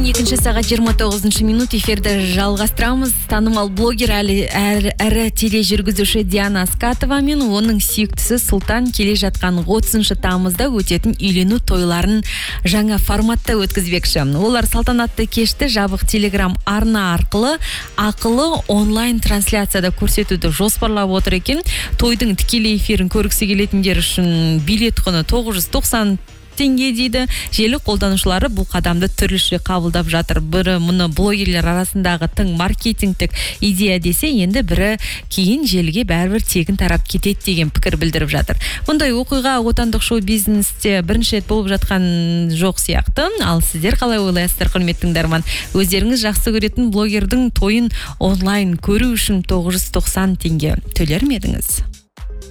12 сағат 29 минут эфирді жалғастырамыз. Танымал блогер әрі тележүргізуші Диана Аскатова мен оның сүйіктісі Сұлтан келе жатқан 30 тамызда өтетін үйлену тойларын жаңа форматта өткізбекші. Олар салтанатты кешті жабық телеграм арна арқылы ақылы онлайн трансляцияда көрсетуді жоспарлап отыр екен. Тойдың тікелей эфирін көргісі келетіндер үшін билет құны 990 теңге дейді. Желі қолданушылары бұл қадамды түрліше қабылдап жатыр. Бірі мұны блогерлер арасындағы тың маркетингтік идея десе, енді бірі кейін желіге бәрібір тегін тарап кетеді деген пікір білдіріп жатыр. Мұндай оқиға отандық шоу-бизнесте бірінші рет болып жатқан жоқ сияқты. Ал сіздер қалай ойлайсыздар, құрметті тыңдарман? Өздеріңіз жақсы көретін блогердің тойын онлайн көру үшін 990 теңге төлер ме едіңіз?